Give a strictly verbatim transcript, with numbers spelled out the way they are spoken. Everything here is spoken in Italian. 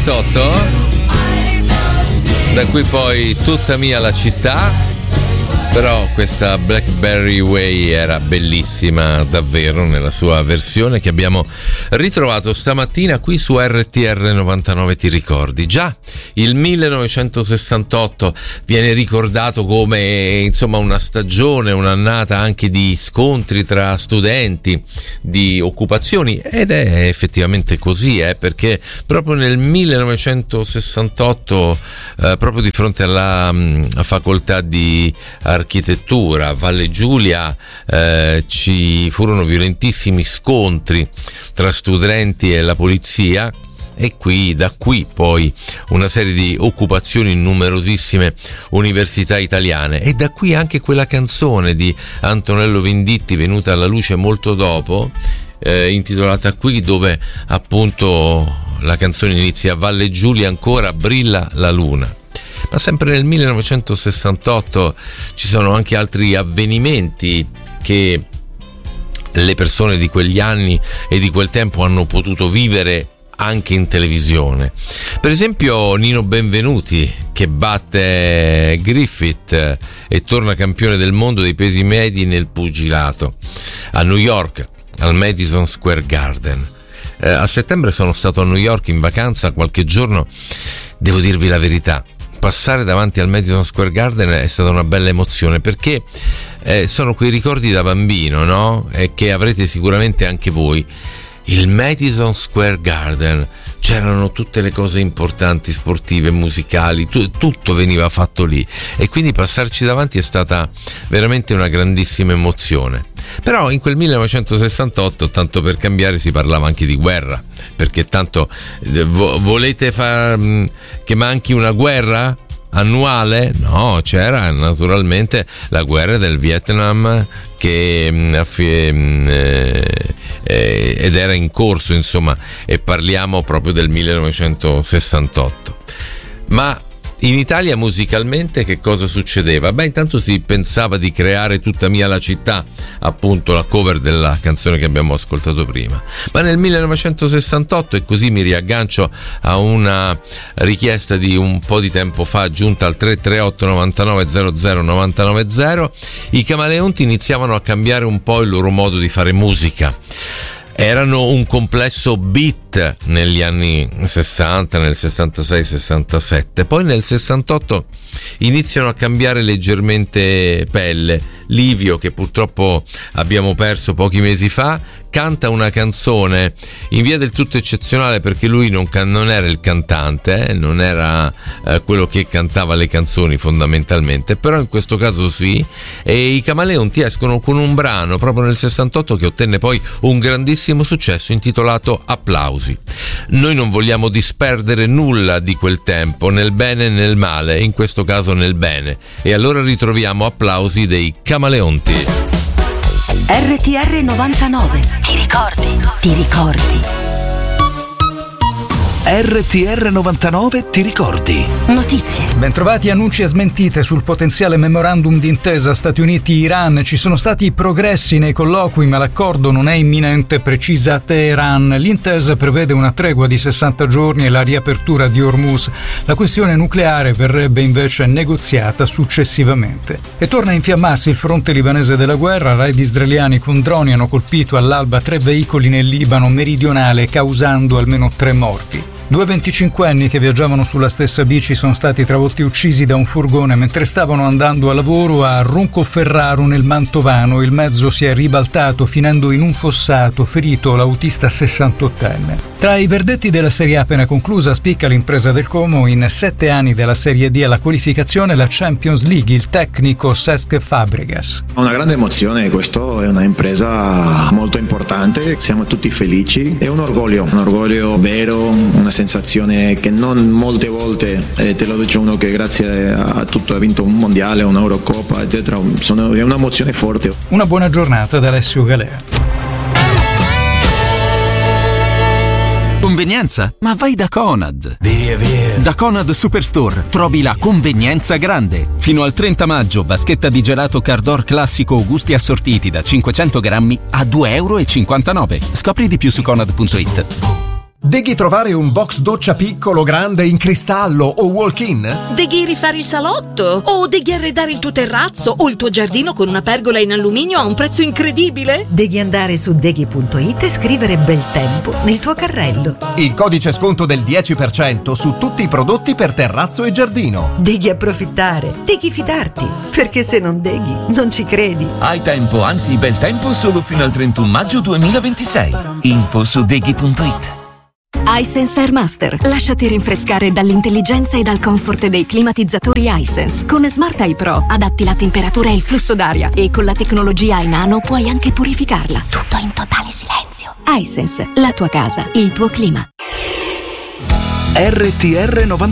sessantotto, da cui poi Tutta mia la città. Però questa Blackberry Way era bellissima davvero nella sua versione, che abbiamo ritrovato stamattina qui su R T R novantanove. Ti ricordi? Già il millenovecentosessantotto viene ricordato come insomma una stagione, un'annata anche di scontri tra studenti, di occupazioni, ed è effettivamente così, eh, perché proprio nel millenovecentosessantotto, eh, proprio di fronte alla mh, facoltà di architettura Valle Giulia, eh, ci furono violentissimi scontri tra studenti e la polizia, e qui da qui poi una serie di occupazioni in numerosissime università italiane, e da qui anche quella canzone di Antonello Venditti venuta alla luce molto dopo, eh, intitolata Qui, dove appunto la canzone inizia: Valle Giulia ancora brilla la luna. Ma sempre nel millenovecentosessantotto ci sono anche altri avvenimenti che le persone di quegli anni e di quel tempo hanno potuto vivere anche in televisione. Per esempio Nino Benvenuti, che batte Griffith e torna campione del mondo dei pesi medi nel pugilato a New York, al Madison Square Garden. Eh, a settembre sono stato a New York in vacanza qualche giorno. Devo dirvi la verità, passare davanti al Madison Square Garden è stata una bella emozione, perché eh, sono quei ricordi da bambino, no? E che avrete sicuramente anche voi. Il Madison Square Garden, c'erano tutte le cose importanti, sportive, musicali, tu, tutto veniva fatto lì, e quindi passarci davanti è stata veramente una grandissima emozione. Però in quel millenovecentosessantotto, tanto per cambiare, si parlava anche di guerra, perché tanto vo- volete far che manchi una guerra annuale? No, c'era naturalmente la guerra del Vietnam che eh, eh, ed era in corso, insomma, e parliamo proprio del millenovecentosessantotto. Ma in Italia musicalmente che cosa succedeva? Beh, intanto si pensava di creare Tutta mia la città, appunto la cover della canzone che abbiamo ascoltato prima. Ma nel millenovecentosessantotto, e così mi riaggancio a una richiesta di un po' di tempo fa giunta al tre tre otto novantanove zero zero novantanove zero, i Camaleonti iniziavano a cambiare un po' il loro modo di fare musica. Erano un complesso beat negli anni sessanta, nel sessantasei sessantasette, poi nel sessantotto iniziano a cambiare leggermente pelle. Livio, che purtroppo abbiamo perso pochi mesi fa, canta una canzone in via del tutto eccezionale, perché lui non, can- non era il cantante, eh? non era eh, quello che cantava le canzoni fondamentalmente, però in questo caso sì, e i Camaleonti escono con un brano proprio nel sessantotto che ottenne poi un grandissimo successo intitolato Applausi. Noi non vogliamo disperdere nulla di quel tempo, nel bene e nel male, in questo caso nel bene, e allora ritroviamo Applausi dei Camaleonti. R T R novantanove. Ti ricordi? Ti ricordi? R T R novantanove ti ricordi? Notizie. Bentrovati. Annunci e smentite sul potenziale memorandum d'intesa Stati Uniti-Iran. Ci sono stati progressi nei colloqui, ma l'accordo non è imminente, precisa Teheran. L'intesa prevede una tregua di sessanta giorni e la riapertura di Hormuz. La questione nucleare verrebbe invece negoziata successivamente. E torna a infiammarsi il fronte libanese della guerra. Raid israeliani con droni hanno colpito all'alba tre veicoli nel Libano meridionale, causando almeno tre morti. Due venticinquenni che viaggiavano sulla stessa bici sono stati travolti e uccisi da un furgone mentre stavano andando a lavoro a Roncoferraro nel Mantovano. Il mezzo si è ribaltato finendo in un fossato, ferito l'autista sessantottenne. Tra i verdetti della Serie A appena conclusa spicca l'impresa del Como. In sette anni della Serie D alla qualificazione la Champions League, il tecnico Cesc Fabregas. Una grande emozione, questo è una impresa molto importante, siamo tutti felici, è un orgoglio, un orgoglio vero, una sensazione che non molte volte eh, te lo dice uno che grazie a tutto ha vinto un mondiale, un'Eurocoppa eccetera. Sono, è un'emozione forte. Una buona giornata da Alessio Galea. Convenienza? Ma vai da Conad! Via, via! Da Conad Superstore trovi la convenienza grande. Fino al trenta maggio, vaschetta di gelato Cardor classico o gusti assortiti da cinquecento grammi a due e cinquantanove euro. Scopri di più su conad punto it. Deghi trovare un box doccia piccolo, grande, in cristallo o walk-in? Deghi rifare il salotto? O deghi arredare il tuo terrazzo o il tuo giardino con una pergola in alluminio a un prezzo incredibile? Devi andare su deghi punto it e scrivere bel tempo nel tuo carrello. Il codice sconto del dieci per cento su tutti i prodotti per terrazzo e giardino. Devi approfittare, devi fidarti, perché se non deghi non ci credi. Hai tempo, anzi bel tempo, solo fino al trentuno maggio duemilaventisei. Info su deghi punto it. iSense Air Master. Lasciati rinfrescare dall'intelligenza e dal comfort dei climatizzatori iSense. Con Smart Eye Pro adatti la temperatura e il flusso d'aria e con la tecnologia iNano puoi anche purificarla. Tutto in totale silenzio. iSense, la tua casa, il tuo clima. R T R novanta